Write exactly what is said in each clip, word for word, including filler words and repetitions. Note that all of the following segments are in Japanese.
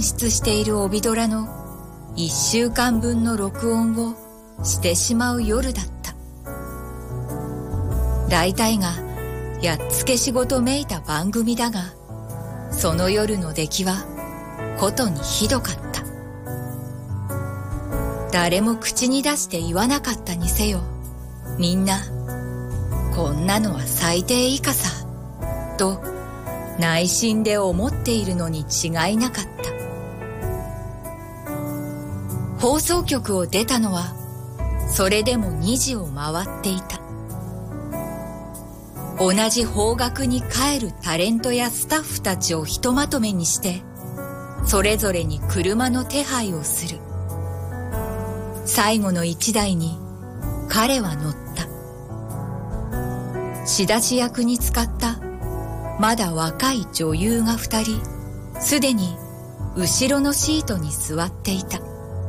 出している帯ドラの一週間分の録音をしてしまう夜だった。大体がやっつけ仕事めいた番組だが、その夜の出来はことにひどかった。誰も口に出して言わなかったにせよ、みんなこんなのは最低以下さと内心で思っているのに違いなかった。放送局を出たのはそれでもにじを回っていた。同じ方角に帰るタレントやスタッフたちをひとまとめにして、それぞれに車の手配をする。最後の一台に彼は乗った。仕出し役に使ったまだ若い女優が二人、すでに後ろのシートに座っていた。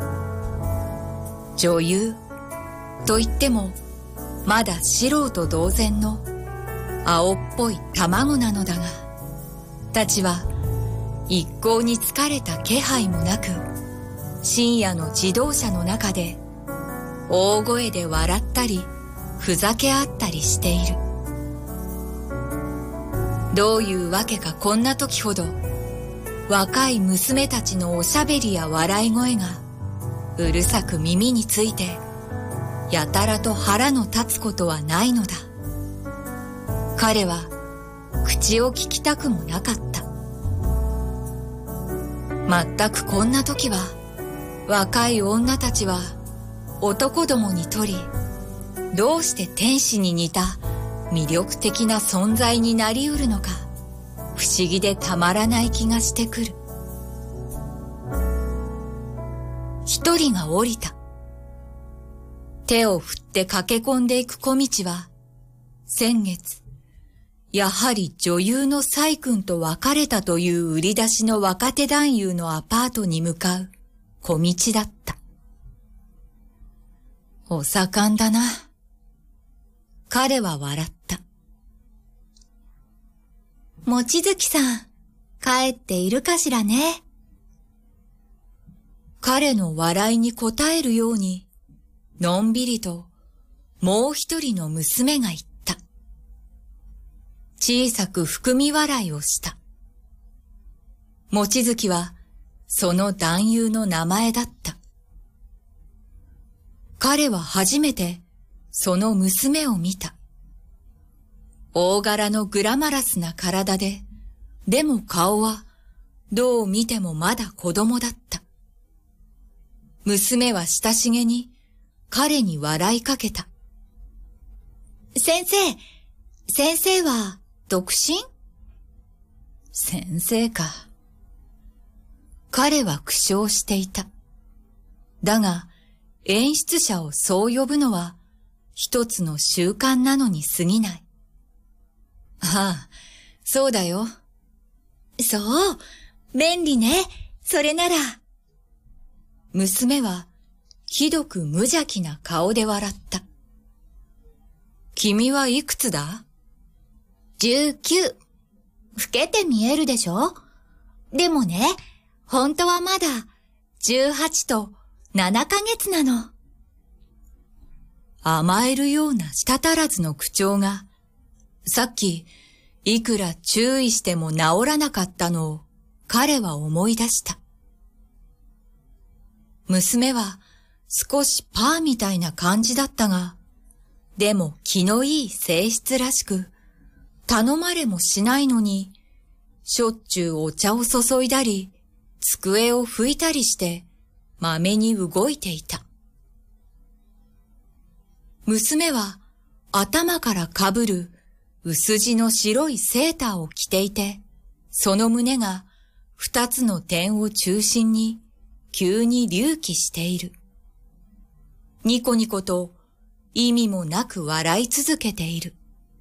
女優と言ってもまだ素人同然の青っぽい卵なのだが、たちは一向に疲れた気配もなく、深夜の自動車の中で大声で笑ったりふざけ合ったりしている。どういうわけかこんな時ほど若い娘たちのおしゃべりや笑い声がうるさく耳について、やたらと腹の立つことはないのだ。彼は口を聞きたくもなかった。まったくこんな時は若い女たちは男どもにとり、どうして天使に似た魅力的な存在になりうるのか不思議でたまらない気がしてくる。一人が降りた。手を振って駆け込んでいく小道は、先月やはり女優のサイ君と別れたという売り出しの若手男優のアパートに向かう小道だった。お盛んだな。彼は笑った。望月さん、帰っているかしらね。彼の笑いに応えるように、のんびりともう一人の娘が言った。小さく含み笑いをした。望月はその男優の名前だった。彼は初めてその娘を見た。大柄のグラマラスな体で、でも顔はどう見てもまだ子供だった。娘は親しげに彼に笑いかけた。先生、先生は独身？先生か。彼は苦笑していた。だが、演出者をそう呼ぶのは一つの習慣なのに過ぎない。ああ、そうだよ。そう、便利ね。それなら。娘はひどく無邪気な顔で笑った。君はいくつだ？十九。老けて見えるでしょ？でもね、本当はまだ十八と七ヶ月なの。甘えるような舌足らずの口調が、さっきいくら注意しても治らなかったのを彼は思い出した。娘は少しパーみたいな感じだったが、でも気のいい性質らしく、頼まれもしないのに、しょっちゅうお茶を注いだり、机を拭いたりして、まめに動いていた。娘は頭からかぶる薄地の白いセーターを着ていて、その胸が二つの点を中心に急に隆起している。ニコニコと意味もなく笑い続けている。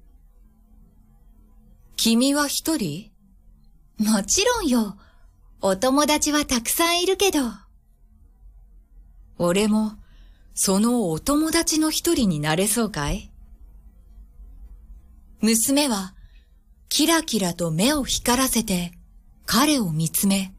君は一人？もちろんよ。お友達はたくさんいるけど。俺もそのお友達の一人になれそうかい？娘はキラキラと目を光らせて彼を見つめ、